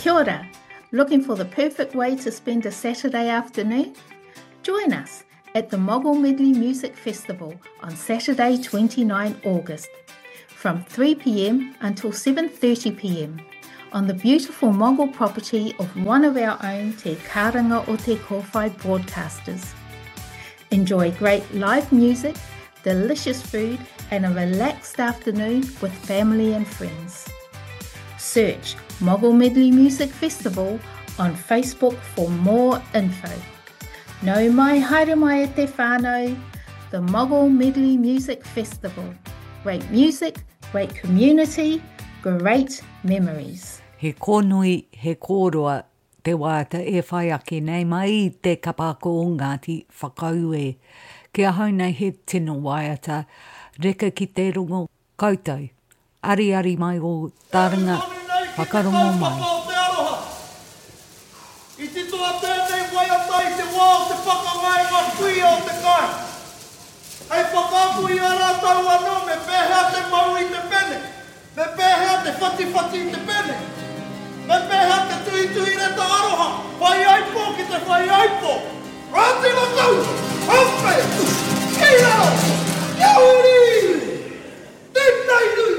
Kia ora. Looking for the perfect way to spend a Saturday afternoon? Join us at the Moggle Medley Music Festival on Saturday 29 August from 3 p.m. until 7:30 p.m. on the beautiful Moggle property of one of our own Te Karanga o Te Kōwhai broadcasters. Enjoy great live music, delicious food and a relaxed afternoon with family and friends. Search Moggle Medley Music Festival on Facebook for more info. Nau mai haere mai e te whānau, the Moggle Medley Music Festival. Great music, great community, great memories. He konui, he kōroa, te wāta e whai ake nei mai te kapako o Ngāti whakaue. Kia hau nei he tino waiata, reka ki te rongo koutou. Ari ari mai o Taringa, whakarongo mai. I te toa tēnei waiata i te wā o te whakangai ngā kui o te kai. Hei whakaku i a rātau anō, me pēhea te mau i te pene. Me pēhea te whati i te pene. Me pēhea te tui reta aroha. Whai aipo ki te whai aipo. Rāti la tau! Haupe!